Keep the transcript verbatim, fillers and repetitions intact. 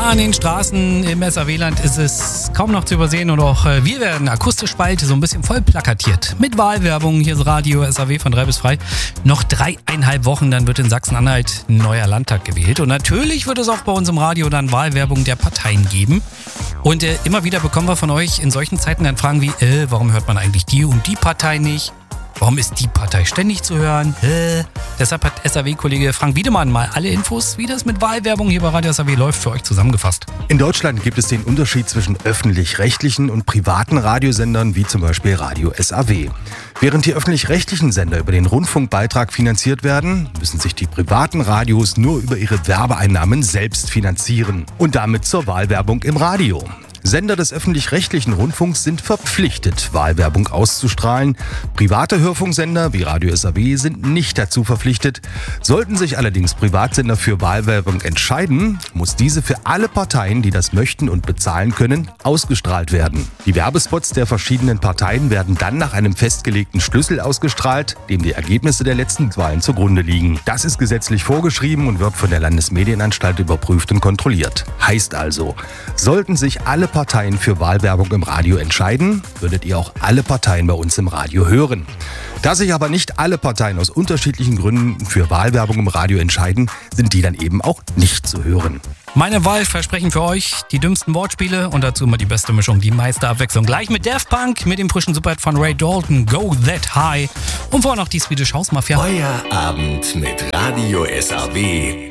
Ja, an den Straßen im S A W-Land ist es kaum noch zu übersehen und auch äh, wir werden akustisch bald so ein bisschen voll plakatiert. Mit Wahlwerbung, hier ist Radio S A W von drei bis frei. Noch dreieinhalb Wochen, dann wird in Sachsen-Anhalt ein neuer Landtag gewählt. Und natürlich wird es auch bei uns im Radio dann Wahlwerbung der Parteien geben. Und äh, immer wieder bekommen wir von euch in solchen Zeiten dann Fragen wie, äh, warum hört man eigentlich die und die Partei nicht? Warum ist die Partei ständig zu hören? Hä? Deshalb hat S A W-Kollege Frank Wiedemann mal alle Infos, wie das mit Wahlwerbung hier bei Radio S A W läuft, für euch zusammengefasst. In Deutschland gibt es den Unterschied zwischen öffentlich-rechtlichen und privaten Radiosendern, wie zum Beispiel Radio S A W. Während die öffentlich-rechtlichen Sender über den Rundfunkbeitrag finanziert werden, müssen sich die privaten Radios nur über ihre Werbeeinnahmen selbst finanzieren und damit zur Wahlwerbung im Radio. Sender des öffentlich-rechtlichen Rundfunks sind verpflichtet, Wahlwerbung auszustrahlen. Private Hörfunksender wie Radio S A W sind nicht dazu verpflichtet. Sollten sich allerdings Privatsender für Wahlwerbung entscheiden, muss diese für alle Parteien, die das möchten und bezahlen können, ausgestrahlt werden. Die Werbespots der verschiedenen Parteien werden dann nach einem festgelegten Schlüssel ausgestrahlt, dem die Ergebnisse der letzten Wahlen zugrunde liegen. Das ist gesetzlich vorgeschrieben und wird von der Landesmedienanstalt überprüft und kontrolliert. Heißt also, sollten sich alle Parteien für Wahlwerbung im Radio entscheiden, würdet ihr auch alle Parteien bei uns im Radio hören. Da sich aber nicht alle Parteien aus unterschiedlichen Gründen für Wahlwerbung im Radio entscheiden, sind die dann eben auch nicht zu hören. Meine Wahlversprechen für euch, die dümmsten Wortspiele und dazu immer die beste Mischung, die meiste Abwechslung. Gleich mit Daft Punk, mit dem frischen Superhit von Ray Dalton, Go That High. Und vorher noch die Swedish House Mafia. Euer Abend mit Radio S A W.